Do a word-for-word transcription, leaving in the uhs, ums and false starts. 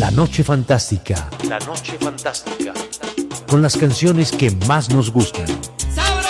La Noche Fantástica. La Noche Fantástica. Con las canciones que más nos gustan.